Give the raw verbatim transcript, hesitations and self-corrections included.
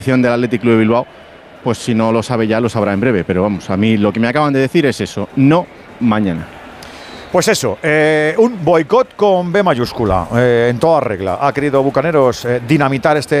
del Athletic Club de Bilbao, pues si no lo sabe ya, lo sabrá en breve. Pero vamos, a mí lo que me acaban de decir es eso, no mañana. Pues eso, eh, un boicot con B mayúscula, eh, en toda regla. Ha querido Bucaneros eh, dinamitar este